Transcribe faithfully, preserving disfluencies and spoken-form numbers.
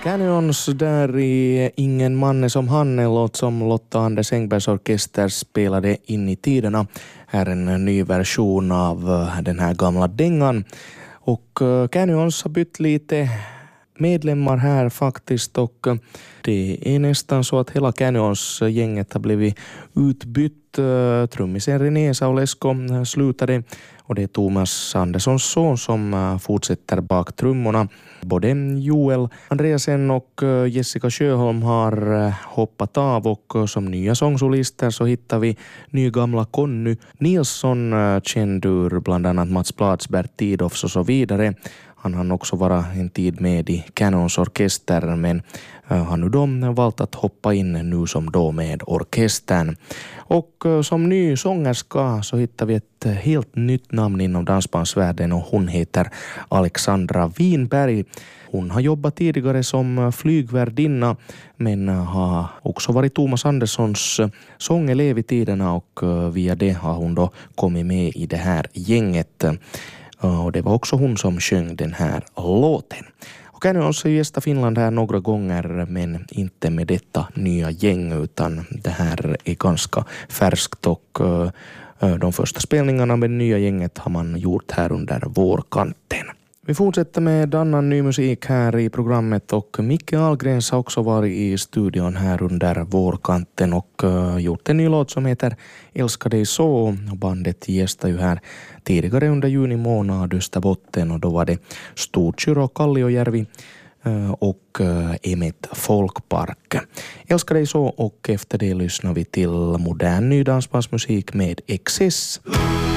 Canyons där i Ingen manne som Hanne, låt som Lotta Anders Engbergs orkester spelade in i tiderna. Här är en ny version av den här gamla dängan. Och Canyons har bytt lite medlemmar här faktiskt, och det är nästan så att hela Canyons-gänget har blivit utbytt. Trummisen René Saulesko slutade och det är Thomas Anderssons son som fortsätter bak trummorna. Både Joel Andreasen och Jessica Sjöholm har hoppat av, och som nya sångsolister så hittar vi nygamla Conny Nilsson, känd ur bland annat Mats Blads, Bert Tidofs och så vidare. Han har också varit en tid med i Canyons orkester, men har nu då valt att hoppa in nu som då med orkestern. Och som ny sångerska så hittar vi ett helt nytt namn inom dansbandsvärlden, och hon heter Alexandra Winberg. Hon har jobbat tidigare som flygvärdinna, men har också varit Thomas Anderssons sångelev i tiderna, och via det har hon då kommit med i det här gänget. Och det var också hon som sjöng den här låten. Och Canyons gästa Finland här några gånger, men inte med detta nya gäng, utan det här är ganska färskt, och de första spelningarna med det nya gänget har man gjort här under vårkanten. Vi fortsätter med annan ny musik här i programmet, och Micke Ahlgrens har också varit i studion här under vårkanten och uh, gjort en ny låt som heter Älskar dig så. Bandet gästade ju här tidigare under juni månad Österbotten, och då var det Storkyrö och Kalliojärvi uh, och uh, Emet Folkpark. Älskar dig så, och efter det lyssnar vi till modern ny dansbandsmusik med Excess.